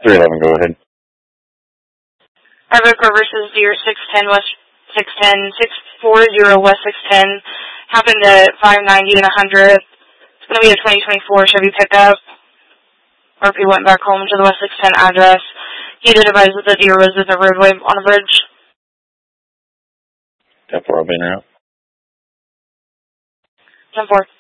311, go ahead. Ivoco versus Deer 610 West 610, 640 West 610. Happened at 590 and 100. It's going to be a 2024 Chevy pickup. RP went back home to the West 610 address. He did advise that the Deer was in the roadway on the bridge. 10-4, I'll be in route. 10-4.